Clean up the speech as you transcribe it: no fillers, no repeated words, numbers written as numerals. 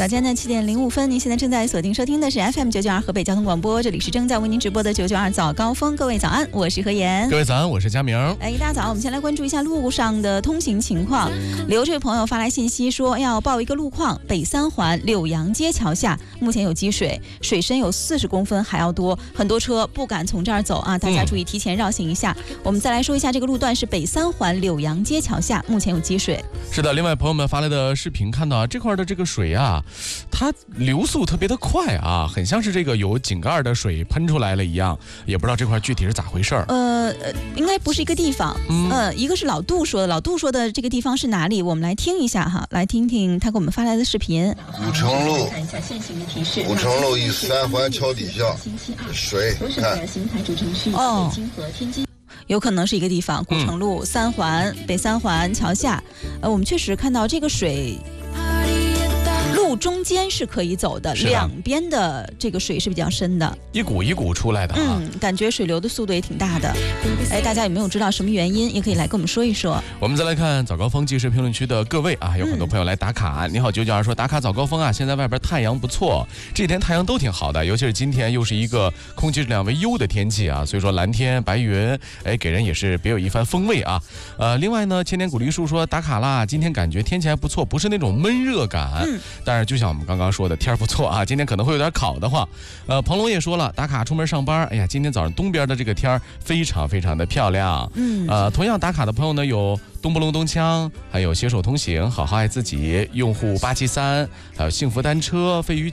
早间的7点05分，您现在正在锁定收听的是 FM 992河北交通广播，这里是正在为您直播的992早高峰。各位早安，我是何妍。 各位早安，我是佳明。 一大早我们先来关注一下路上的通行情况。刘这位朋友发来信息说要报一个路况，北三环柳阳街桥下目前有积水，水深有40公分还要多，很多车不敢从这儿走啊，大家注意提前绕行一下。我们再来说一下这个路段是北三环柳阳街桥下目前有积水。 是的，另外朋友们发来的视频看到啊，这块的这个水啊，它流速特别的快啊，很像是这个有井盖的水喷出来了一样，也不知道这块具体是咋回事儿。 应该不是一个地方。一个是老杜说的，老杜说的这个地方是哪里？我们来听一下哈，来听听他给我们发来的视频。 古城路，古城路一三环桥底下水，看。 哦。有可能是一个地方，古城路三环北三环桥下，我们确实看到这个水。路中间是可以走的，两边的这个水是比较深的， 一股一股出来的啊。 感觉水流的速度也挺大的。大家有没有知道什么原因？也可以来跟我们说一说。 我们再来看早高峰即时评论区的各位啊，有很多朋友来打卡。你好992说打卡早高峰啊，现在外边太阳不错，这几天太阳都挺好的，尤其是今天又是一个空气质量为优的天气啊，所以说蓝天白云，给人也是别有一番风味啊。另外呢，千年古梨树说打卡啦，今天感觉天气还不错，不是那种闷热感。但是就像我们刚刚说的，天不错啊，今天可能会有点烤的话。彭龙也说了，打卡出门上班，哎呀，今天早上东边的这个天非常非常的漂亮。同样打卡的朋友呢，有东不隆咚锵，还有携手同行，好好爱自己，用户873，还有幸福单车，飞鱼